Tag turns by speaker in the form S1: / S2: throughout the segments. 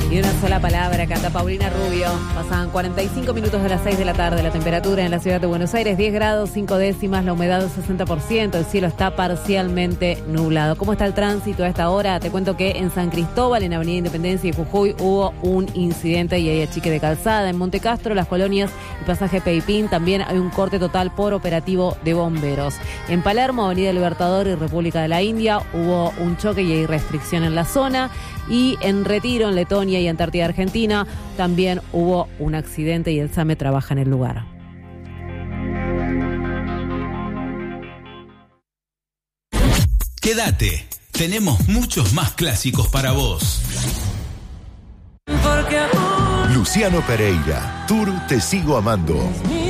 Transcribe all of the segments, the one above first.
S1: Y una sola palabra, canta Paulina Rubio. Pasan 45 minutos de las 6 de la tarde. La temperatura en la ciudad de Buenos Aires, 10 grados, 5 décimas, la humedad 60%. El cielo está parcialmente nublado. ¿Cómo está el tránsito a esta hora? Te cuento que en San Cristóbal, en Avenida Independencia y Jujuy, hubo un incidente y hay achique de calzada. En Monte Castro, Las Colonias y Pasaje Peipín, también hay un corte total por operativo de bomberos. En Palermo, Avenida Libertador y República de la India, hubo un choque y hay restricción en la zona. Y en Retiro, en Letonia y Antártida Argentina, también hubo un accidente y el SAME trabaja en el lugar.
S2: Quédate, tenemos muchos más clásicos para vos.
S3: Luciano Pereira, Tour Te Sigo Amando.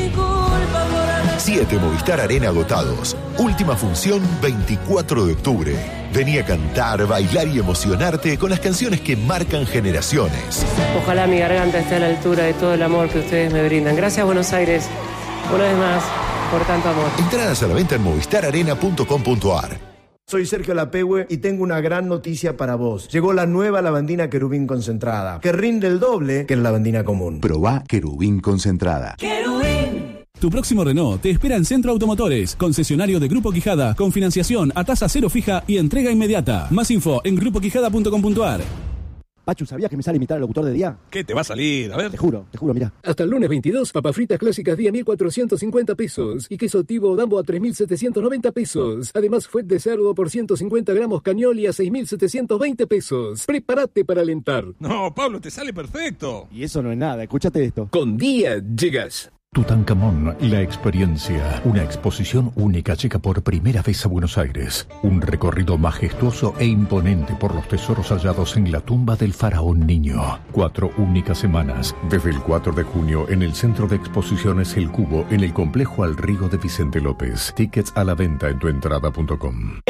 S3: 7 Movistar Arena agotados. Última función 24 de octubre. Vení a cantar, bailar y emocionarte con las canciones que marcan generaciones.
S4: Ojalá mi garganta esté a la altura de todo el amor que ustedes me brindan. Gracias, Buenos Aires, una vez más, por tanto amor.
S3: Entradas a la venta en movistararena.com.ar.
S5: Soy Sergio Lapehue y tengo una gran noticia para vos. Llegó la nueva lavandina Querubín concentrada, que rinde el doble que la lavandina común.
S6: Probá Querubín concentrada.
S1: ¡Querubín!
S7: Tu próximo Renault te espera en Centro Automotores, concesionario de Grupo Quijada, con financiación a tasa cero fija y entrega inmediata. Más info en grupoquijada.com.ar.
S8: Pachu, ¿sabías que me sale imitar al locutor de día?
S9: ¿Qué te va a salir? A ver.
S8: Te juro, mirá.
S10: Hasta el lunes 22, papas fritas clásicas día 1.450 pesos. Y queso Tivo Dambo a 3.790 pesos. Además, fuet de cerdo por 150 gramos Cañoli a 6.720 pesos. Prepárate para alentar.
S9: No, Pablo, te sale perfecto.
S8: Y eso no es nada, escúchate esto.
S10: Con día llegas.
S11: Tutankamón, la experiencia. Una exposición única llega por primera vez a Buenos Aires. Un recorrido majestuoso e imponente por los tesoros hallados en la tumba del faraón niño. 4 únicas semanas. Desde el 4 de junio en el Centro de Exposiciones El Cubo, en el Complejo Al Río de Vicente López. Tickets a la venta en tuentrada.com.